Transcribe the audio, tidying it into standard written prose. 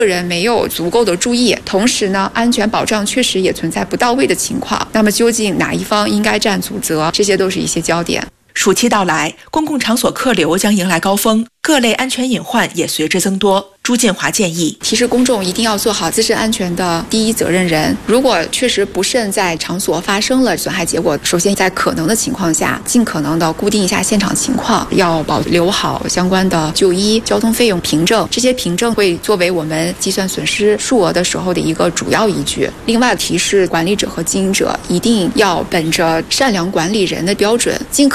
个人没有足够的注意，同时呢，安全保障确实也存在不到位的情况。那么究竟哪一方应该占主责，这些都是一些焦点。 暑期到来，公共场所客流将迎来高峰，各类安全隐患也随之增多。朱建华建议， 提示公众一定要做好自身安全的第一责任人。如果确实不慎在场所发生了损害结果，首先在可能的情况下，尽可能的固定一下现场情况，要保留好相关的就医、交通费用凭证，这些凭证会作为我们计算损失数额的时候的一个主要依据。另外，提示管理者和经营者一定要本着善良管理人的标准，尽可